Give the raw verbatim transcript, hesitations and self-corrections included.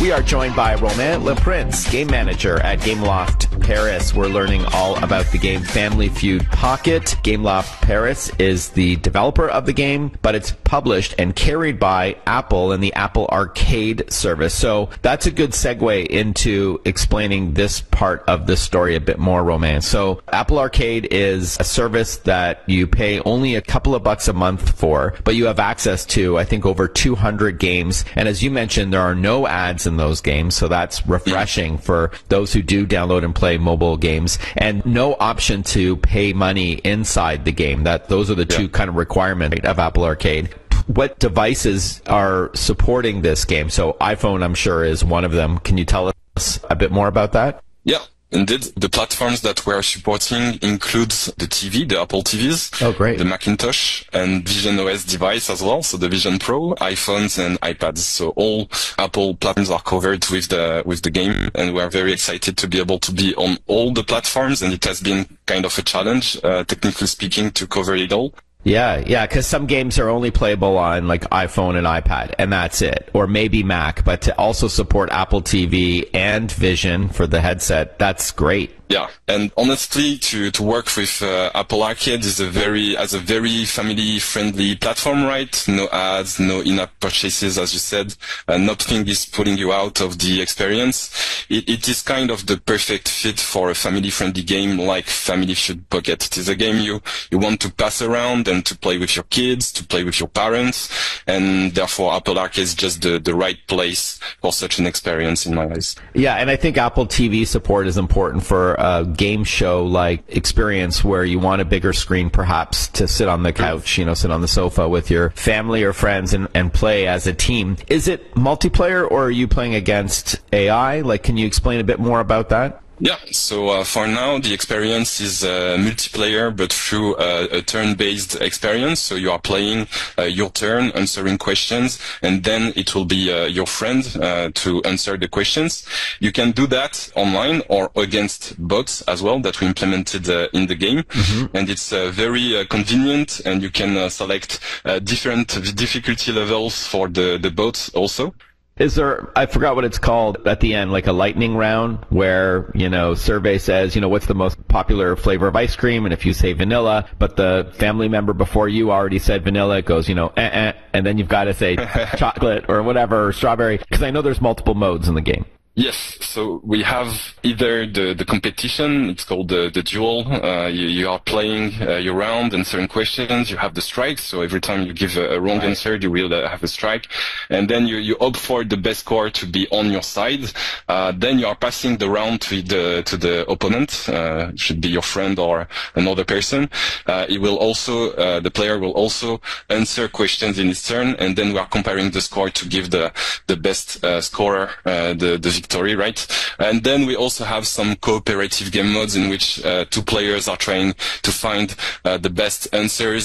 We are joined by Romain Leprince, game manager at Gameloft Paris. We're learning all about the game Family Feud Pocket. Gameloft Paris is the developer of the game, but it's published and carried by Apple and the Apple Arcade service. So that's a good segue into explaining this part of the story a bit more, Romain. So Apple Arcade is a service that you pay only a couple of bucks a month for, but you have access to, I think, over two hundred games. And as you mentioned, there are no ads in those games, so that's refreshing for those who do download and play mobile games, and no option to pay money inside the game. That those are the two yeah. kind of requirements of Apple Arcade. What devices are supporting this game? So iPhone, I'm sure, is one of them. Can you tell us a bit more about that? Yeah. Indeed, the platforms that we're supporting includes the T V, the Apple T Vs, oh, great. the Macintosh, and Vision O S device as well, so the Vision Pro, iPhones, and iPads. So all Apple platforms are covered with the with the game, and we're very excited to be able to be on all the platforms, and it has been kind of a challenge, uh, technically speaking, to cover it all. Yeah, yeah, because some games are only playable on like iPhone and iPad, and that's it, or maybe Mac. But to also support Apple T V and Vision for the headset, that's great. Yeah, and honestly, to to work with uh, Apple Arcade is a very as a very family friendly platform, right? No ads, no in-app purchases, as you said. Uh, nothing is pulling you out of the experience. It, it is kind of the perfect fit for a family friendly game like Family Feud Pocket. It is a game you you want to pass around and to play with your kids, to play with your parents, and therefore Apple Arcade is just the the right place for such an experience in my eyes. Yeah, and I think Apple T V support is important for a game show like experience where you want a bigger screen perhaps to sit on the couch, you know, sit on the sofa with your family or friends and, and play as a team. Is it multiplayer or are you playing against A I? Like, can you explain a bit more about that? Yeah, so uh, for now the experience is uh, multiplayer, but through uh, a turn-based experience. So you are playing uh, your turn, answering questions, and then it will be uh, your friend uh, to answer the questions. You can do that online or against bots as well that we implemented uh, in the game, mm-hmm. and it's uh, very uh, convenient. And you can uh, select uh, different difficulty levels for the the bots also. Is there, I forgot what it's called at the end, like a lightning round where, you know, survey says, you know, what's the most popular flavor of ice cream? And if you say vanilla, but the family member before you already said vanilla, it goes, you know, eh, eh, and then you've got to say chocolate or whatever, or strawberry, because I know there's multiple modes in the game. Yes, so we have either the, the competition, it's called the, the duel, uh, you, you are playing uh, your round, answering questions, you have the strikes, so every time you give a, a wrong answer, you will uh, have a strike, and then you, you opt for the best score to be on your side, uh, then you are passing the round to the, to the opponent, uh, it should be your friend or another person, uh, it will also, uh, the player will also answer questions in his turn, and then we are comparing the score to give the, the best uh, scorer, uh, the, the victory, right? And then we also have some cooperative game modes in which uh, two players are trying to find uh, the best answers